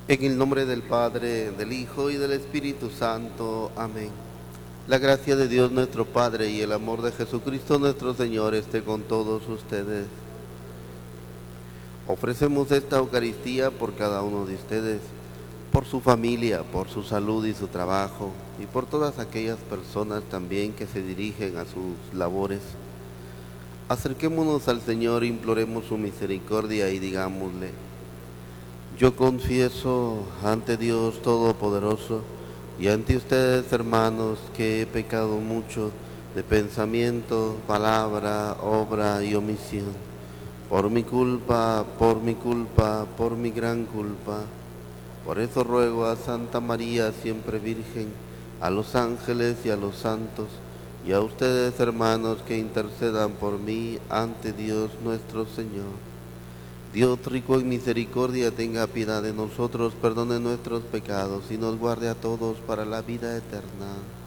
En el nombre del Padre, del Hijo y del Espíritu Santo. Amén. La gracia de Dios nuestro Padre y el amor de Jesucristo nuestro Señor esté con todos ustedes. Ofrecemos esta Eucaristía por cada uno de ustedes, por su familia, por su salud y su trabajo, y por todas aquellas personas también que se dirigen a sus labores. Acerquémonos al Señor, imploremos su misericordia y digámosle: yo confieso ante Dios Todopoderoso y ante ustedes, hermanos, que he pecado mucho de pensamiento, palabra, obra y omisión. Por mi culpa, por mi gran culpa. Por eso ruego a Santa María, siempre Virgen, a los ángeles y a los santos, y a ustedes, hermanos, que intercedan por mí ante Dios nuestro Señor. Dios rico en misericordia, tenga piedad de nosotros, perdone nuestros pecados y nos guarde a todos para la vida eterna.